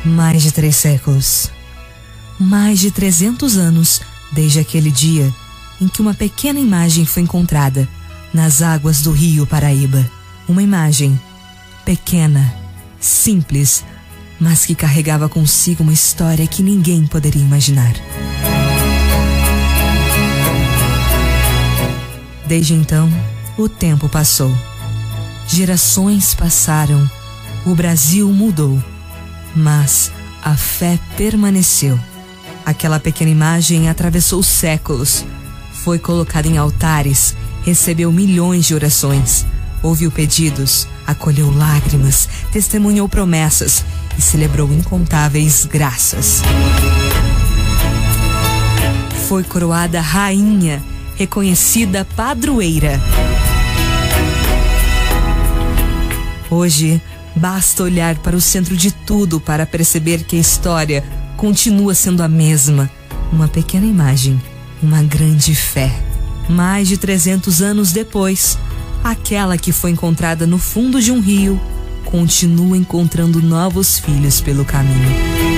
Mais de 3 séculos. Mais de 300 anos desde aquele dia em que uma pequena imagem foi encontrada nas águas do rio Paraíba. Uma imagem pequena, simples, mas que carregava consigo uma história que ninguém poderia imaginar. Desde então, o tempo passou. Gerações passaram, o Brasil mudou, mas a fé permaneceu. Aquela pequena imagem atravessou séculos, foi colocada em altares, recebeu milhões de orações, ouviu pedidos, acolheu lágrimas, testemunhou promessas e celebrou incontáveis graças. Foi coroada rainha, reconhecida padroeira. Hoje, basta olhar para o centro de tudo para perceber que a história continua sendo a mesma. Uma pequena imagem, uma grande fé. Mais de 300 anos depois, aquela que foi encontrada no fundo de um rio continua encontrando novos filhos pelo caminho.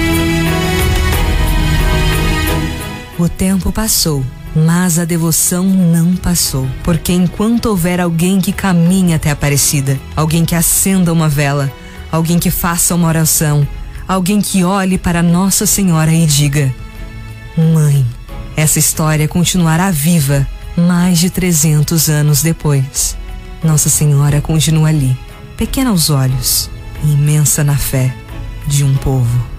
O tempo passou, mas a devoção não passou, porque enquanto houver alguém que caminhe até a Aparecida, alguém que acenda uma vela, alguém que faça uma oração, alguém que olhe para Nossa Senhora e diga: Mãe, essa história continuará viva mais de 300 anos depois. Nossa Senhora continua ali, pequena aos olhos e imensa na fé de um povo.